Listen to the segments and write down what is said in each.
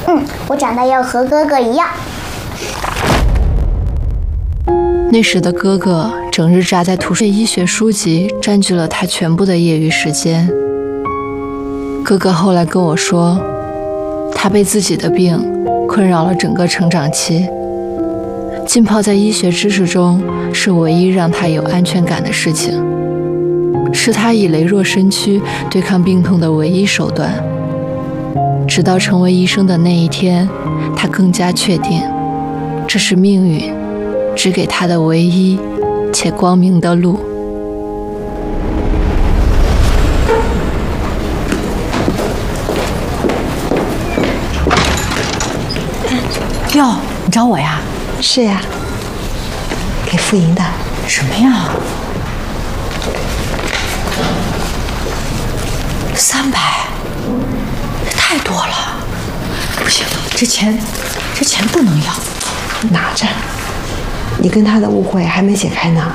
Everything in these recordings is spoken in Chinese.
我长大要和哥哥一样。 那时的哥哥整日扎在图书馆，医学书籍占据了他全部的业余时间。哥哥后来跟我说，他被自己的病困扰了整个成长期，浸泡在医学知识中是唯一让他有安全感的事情，是他以羸弱身躯对抗病痛的唯一手段。直到成为医生的那一天，他更加确定，这是命运指给他的唯一且光明的路。 哟，你找我呀？ 是呀，给傅莹的。 什么呀？300，这太多了，不行，这钱不能要， 拿着。你跟他的误会还没解开呢。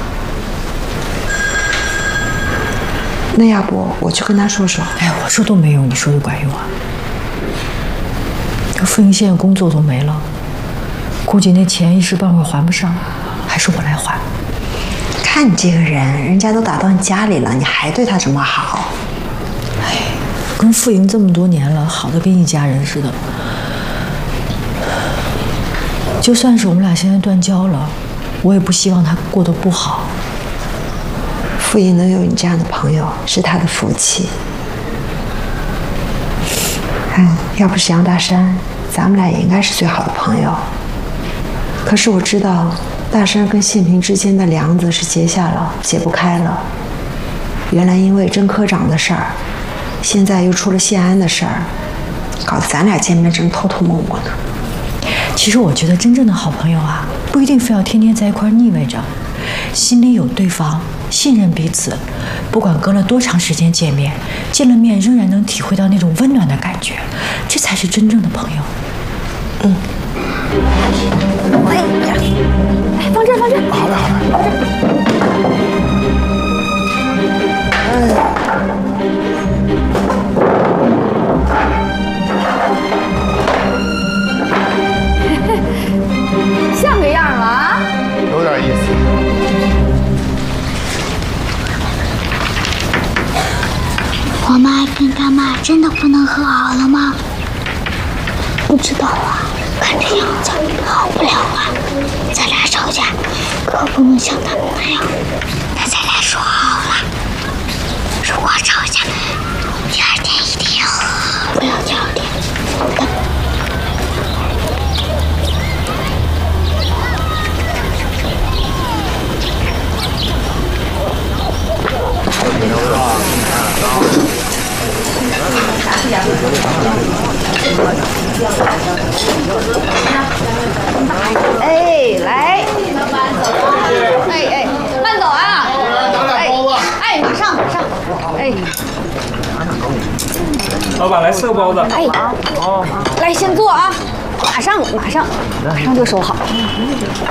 那要不我去跟他说说？ 哎，我说都没用，你说就管用啊？这傅莹现在工作都没了，估计那钱一时半会儿还不上，还是我来还。 看你这个人，人家都打到你家里了，你还对他这么好。 哎，跟傅莹这么多年了，好的跟一家人似的。就算是我们俩现在断交了，我也不希望他过得不好。 傅莹能有你这样的朋友，是他的福气。要不是杨大山，咱们俩也应该是最好的朋友。可是我知道，大山跟谢平之间的梁子是结下了，解不开了。原来因为甄科长的事儿，现在又出了谢安的事儿，搞得咱俩见面正偷偷摸摸呢。 其实我觉得真正的好朋友啊，不一定非要天天在一块腻味着，心里有对方，信任彼此，不管隔了多长时间见面，见了面仍然能体会到那种温暖的感觉，这才是真正的朋友。 哎呀，哎，放这儿，放这儿。 好嘞，好嘞。 像个样吗？啊？ 有点意思。 我妈跟他妈真的不能和好了吗？不知道啊，看这样子好不了啊。咱俩吵架，可不能像他们那样。那咱俩说好了，如果吵架，第二天一定要和，不要第二天。 哎，来，哎，慢走啊！哎，马上，哎， 老板来4个包子。 哎，来先坐啊，马上就收好。